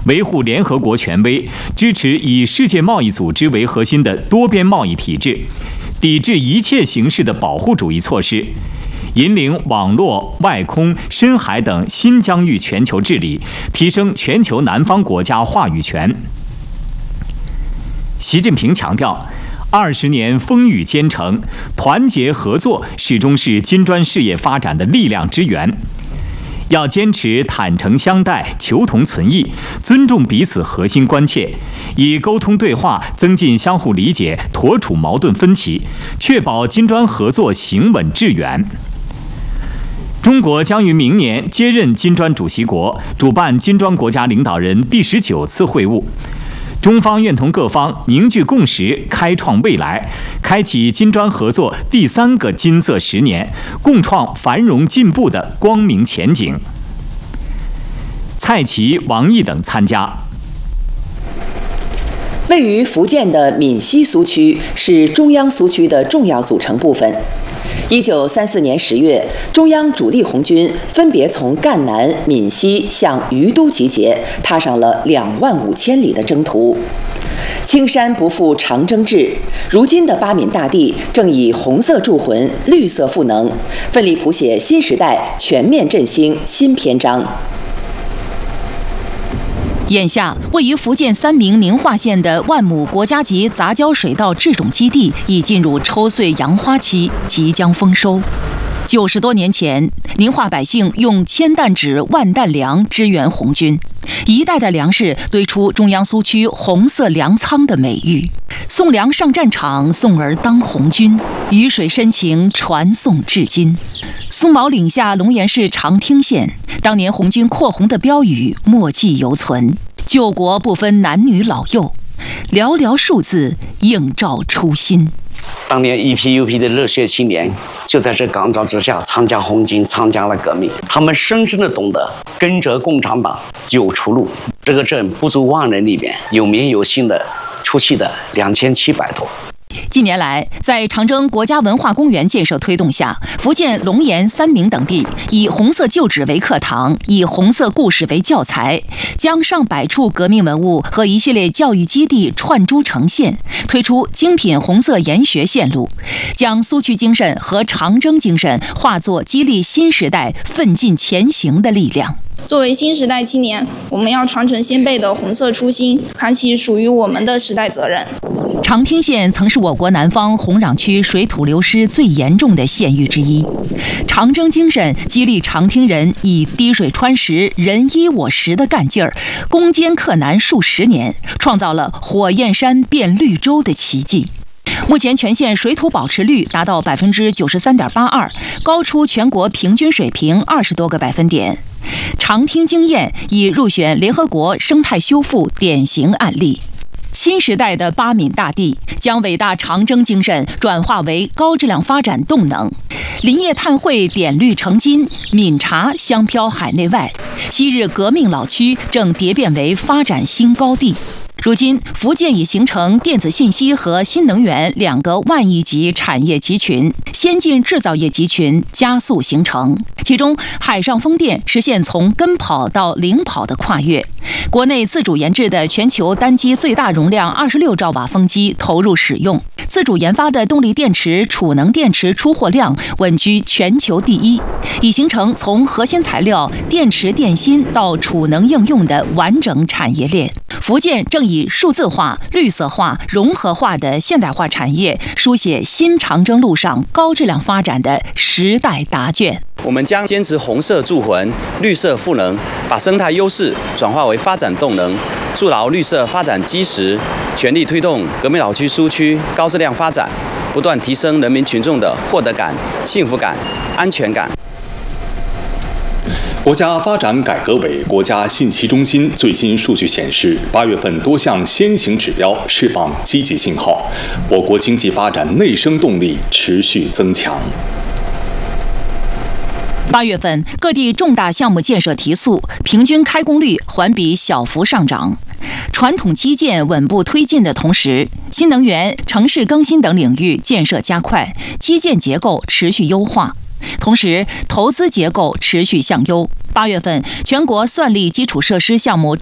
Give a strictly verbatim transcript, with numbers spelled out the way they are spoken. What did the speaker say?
维护联合国权威，支持以世界贸易组织为核心的多边贸易体制，抵制一切形式的保护主义措施，引领网络、外空、深海等新疆域全球治理，提升全球南方国家话语权。习近平强调，二十年风雨兼程，团结合作始终是金砖事业发展的力量之源。要坚持坦诚相待、求同存异，尊重彼此核心关切，以沟通对话增进相互理解，妥处矛盾分歧，确保金砖合作行稳致远。中国将于明年接任金砖主席国，主办金砖国家领导人第十九次会晤。中方愿同各方凝聚共识，开创未来，开启金砖合作第三个金色十年，共创繁荣进步的光明前景。蔡奇、王毅等参加。 位于福建的闽西苏区是中央苏区的重要组成部分。一九三四年十月，中央主力红军分别从赣南、闽西向于都集结，踏上了两万五千里的征途。青山不负长征志，如今的巴闽大地正以红色铸魂、绿色赋能，奋力谱写新时代全面振兴新篇章。 眼下，位于福建三明宁化县的万亩国家级杂交水稻制种基地已进入抽穗扬花期，即将丰收。九十多年前，宁化百姓用千担纸、万担粮支援红军，一袋袋粮食堆出中央苏区红色粮仓的美誉。送粮上战场，送儿当红军，雨水深情传颂至今。松毛岭下龙岩市长汀县，当年红军扩红的标语墨迹犹存，救国不分男女老幼，寥寥数字映照初心。 当年一批又批的热血青年就在这岗照之下参加红军，参加了革命。他们深深的懂得跟着共产党有出路。这个镇不足万人里面有名有姓的出气的两千七百多。 近年来，在长征国家文化公园建设推动下，福建龙岩、三明等地以红色旧址为课堂，以红色故事为教材，将上百处革命文物和一系列教育基地串珠呈现，推出精品红色研学线路，将苏区精神和长征精神化作激励新时代奋进前行的力量。 作为新时代青年，我们要传承先辈的红色初心，扛起属于我们的时代责任。 长汀县曾是我国南方洪壤区水土流失最严重的县域之一，长征精神激励长汀人以滴水穿石、人依我食的干劲儿，攻坚克难数十年，创造了火焰山变绿洲的奇迹。目前全县水土保持率达到百分之九十三点八二，高出全国平均水平二十多个百分点。长汀经验已入选联合国生态修复典型案例。新时代的巴闽大地将伟大长征精神转化为高质量发展动能。林业碳汇点绿成金，闽茶香飘海内外，昔日革命老区正蝶变为发展新高地。如今，福建已形成电子信息和新能源两个万亿级产业集群，先进制造业集群加速形成。其中，海上风电实现从跟跑到领跑的跨越。国内自主研制的全球单机最大容量二十六兆瓦风机投入使用，自主研发的动力电池、储能电池出货量稳居全球第一，已形成从核心材料、电池、电芯到储能应用的完整产业链。福建正以数字化、绿色化、融合化的现代化产业，书写新长征路上高质量发展的时代答卷。 我们将坚持红色铸魂、绿色赋能，把生态优势转化为发展动能，筑牢绿色发展基石，全力推动革命老区苏区高质量发展，不断提升人民群众的获得感、幸福感、安全感。 国家发展改革委国家信息中心最新数据显示，八月份多项先行指标释放积极信号，我国经济发展内生动力持续增强。 八月份，各地重大项目建设提速，平均开工率环比小幅上涨。传统基建稳步推进的同时，新能源、城市更新等领域建设加快，基建结构持续优化。同时，投资结构持续向优。八月份，全国算力基础设施项目